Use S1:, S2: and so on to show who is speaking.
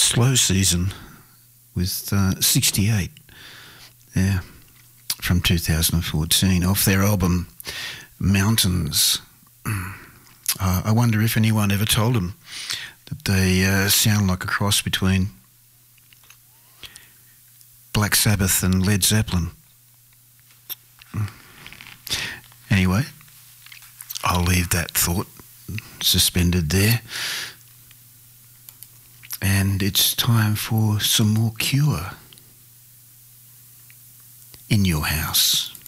S1: Slow Season with 68, yeah, from 2014, off their album Mountains. I wonder if anyone ever told them that they sound like a cross between Black Sabbath and Led Zeppelin. Anyway, I'll leave that thought suspended there. And it's time for some more Cure in your house.